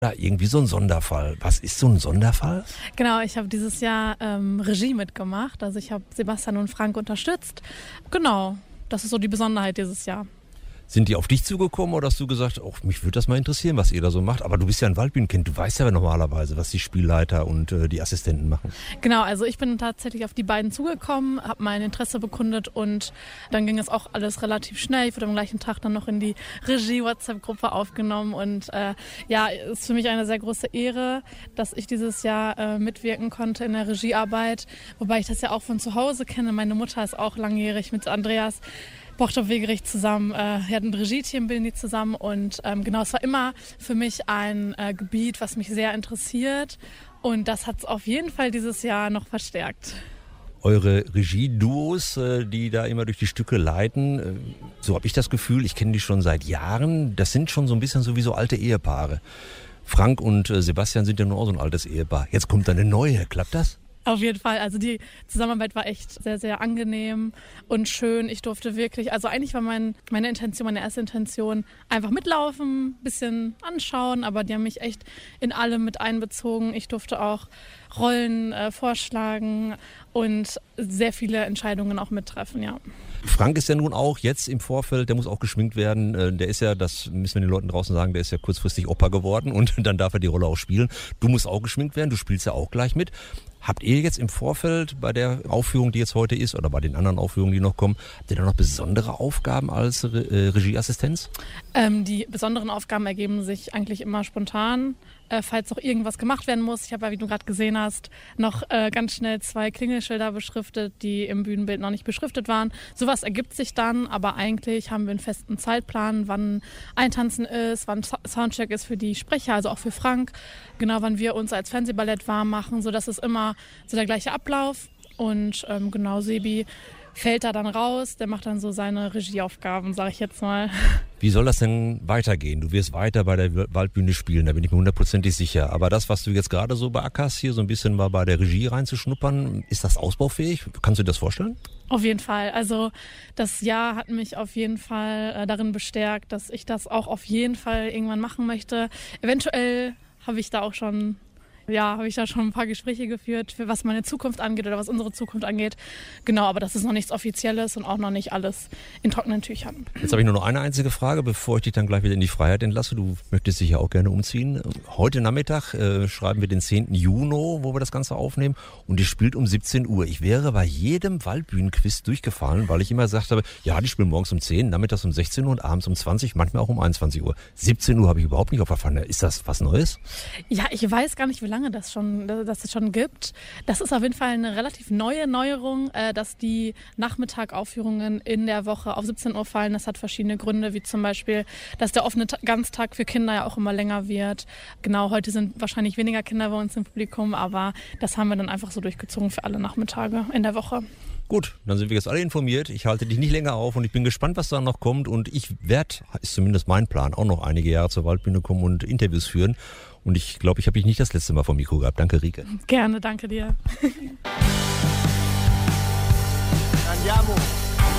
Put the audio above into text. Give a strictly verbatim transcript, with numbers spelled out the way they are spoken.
Ja, irgendwie so ein Sonderfall. Was ist so ein Sonderfall? Genau, ich habe dieses Jahr ähm, Regie mitgemacht. Also ich habe Sebastian und Frank unterstützt. Genau, das ist so die Besonderheit dieses Jahr. Sind die auf dich zugekommen oder hast du gesagt, oh, mich würde das mal interessieren, was ihr da so macht? Aber du bist ja ein Waldbühnenkind, du weißt ja normalerweise, was die Spielleiter und äh, die Assistenten machen. Genau, also ich bin tatsächlich auf die beiden zugekommen, habe mein Interesse bekundet und dann ging es auch alles relativ schnell. Ich wurde am gleichen Tag dann noch in die Regie-WhatsApp-Gruppe aufgenommen und äh, ja, es ist für mich eine sehr große Ehre, dass ich dieses Jahr äh, mitwirken konnte in der Regiearbeit, wobei ich das ja auch von zu Hause kenne. Meine Mutter ist auch langjährig mit Andreas Bochtop-Wegerich zusammen, äh, wir hatten ein Regie-Team, bilden die zusammen und ähm, genau, es war immer für mich ein äh, Gebiet, was mich sehr interessiert und das hat es auf jeden Fall dieses Jahr noch verstärkt. Eure Regieduos, äh, die da immer durch die Stücke leiten, äh, so habe ich das Gefühl, ich kenne die schon seit Jahren, das sind schon so ein bisschen so wie so alte Ehepaare. Frank und äh, Sebastian sind ja nur auch so ein altes Ehepaar. Jetzt kommt da eine neue, klappt das? Auf jeden Fall. Also die Zusammenarbeit war echt sehr, sehr angenehm und schön. Ich durfte wirklich, also eigentlich war mein, meine Intention, meine erste Intention, einfach mitlaufen, bisschen anschauen, aber die haben mich echt in allem mit einbezogen. Ich durfte auch Rollen äh, vorschlagen und sehr viele Entscheidungen auch mittreffen, ja. Frank ist ja nun auch jetzt im Vorfeld, der muss auch geschminkt werden. Der ist ja, das müssen wir den Leuten draußen sagen, der ist ja kurzfristig Opa geworden und dann darf er die Rolle auch spielen. Du musst auch geschminkt werden, du spielst ja auch gleich mit. Habt ihr jetzt im Vorfeld bei der Aufführung, die jetzt heute ist, oder bei den anderen Aufführungen, die noch kommen, habt ihr da noch besondere Aufgaben als Re- äh, Regieassistenz? Ähm, die besonderen Aufgaben ergeben sich eigentlich immer spontan. Äh, falls noch irgendwas gemacht werden muss. Ich habe ja, wie du gerade gesehen hast, noch äh, ganz schnell zwei Klingelschilder beschriftet, die im Bühnenbild noch nicht beschriftet waren. Sowas ergibt sich dann, aber eigentlich haben wir einen festen Zeitplan, wann Eintanzen ist, wann Soundcheck ist für die Sprecher, also auch für Frank. Genau, wann wir uns als Fernsehballett warm machen, sodass es immer so der gleiche Ablauf. Und ähm, genau, Sebi fällt da dann raus, der macht dann so seine Regieaufgaben, sage ich jetzt mal. Wie soll das denn weitergehen? Du wirst weiter bei der Waldbühne spielen, da bin ich mir hundertprozentig sicher. Aber das, was du jetzt gerade so beackerst, hier so ein bisschen mal bei der Regie reinzuschnuppern, ist das ausbaufähig? Kannst du dir das vorstellen? Auf jeden Fall. Also das Jahr hat mich auf jeden Fall äh, darin bestärkt, dass ich das auch auf jeden Fall irgendwann machen möchte. Eventuell habe ich da auch schon... Ja, habe ich da schon ein paar Gespräche geführt, für was meine Zukunft angeht oder was unsere Zukunft angeht. Genau, aber das ist noch nichts Offizielles und auch noch nicht alles in trockenen Tüchern. Jetzt habe ich nur noch eine einzige Frage, bevor ich dich dann gleich wieder in die Freiheit entlasse. Du möchtest dich ja auch gerne umziehen. Heute Nachmittag äh, schreiben wir den zehnten Juni, wo wir das Ganze aufnehmen. Und die spielt um siebzehn Uhr. Ich wäre bei jedem Waldbühnenquiz durchgefallen, weil ich immer gesagt habe, ja, die spielen morgens um zehn, nachmittags um sechzehn Uhr und abends um zwanzig, manchmal auch um einundzwanzig Uhr. siebzehn Uhr habe ich überhaupt nicht auf der Pfanne. Ist das was Neues? Ja, ich weiß gar nicht, wie lange das schon, dass es schon gibt. Das ist auf jeden Fall eine relativ neue Neuerung, dass die Nachmittagaufführungen in der Woche auf siebzehn Uhr fallen. Das hat verschiedene Gründe, wie zum Beispiel, dass der offene Ganztag für Kinder ja auch immer länger wird. Genau, heute sind wahrscheinlich weniger Kinder bei uns im Publikum, aber das haben wir dann einfach so durchgezogen für alle Nachmittage in der Woche. Gut, dann sind wir jetzt alle informiert. Ich halte dich nicht länger auf und ich bin gespannt, was da noch kommt. Und ich werde, ist zumindest mein Plan, auch noch einige Jahre zur Waldbühne kommen und Interviews führen. Und ich glaube, ich habe dich nicht das letzte Mal vom Mikro gehabt. Danke, Rike. Gerne, danke dir. Andiamo.